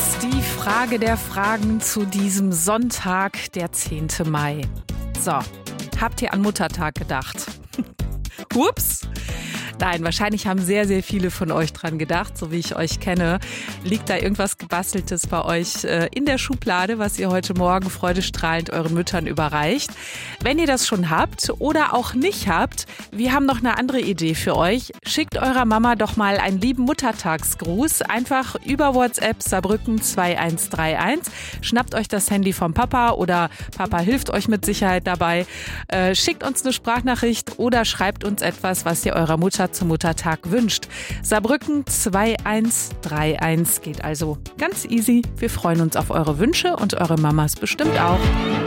ist die Frage der Fragen zu diesem Sonntag, der 10. Mai. So, habt ihr an Muttertag gedacht? Ups! Nein, wahrscheinlich haben sehr, sehr viele von euch dran gedacht, so wie ich euch kenne. Liegt da irgendwas Gebasteltes bei euch in der Schublade, was ihr heute Morgen freudestrahlend euren Müttern überreicht? Wenn ihr das schon habt oder auch nicht habt, wir haben noch eine andere Idee für euch. Schickt eurer Mama doch mal einen lieben Muttertagsgruß. Einfach über WhatsApp Saarbrücken 2131. Schnappt euch das Handy vom Papa oder Papa hilft euch mit Sicherheit dabei. Schickt uns eine Sprachnachricht oder schreibt uns etwas, was ihr eurer Mutter zum Muttertag wünscht. Saarbrücken 2131 geht also ganz easy. Wir freuen uns auf eure Wünsche und eure Mamas bestimmt auch.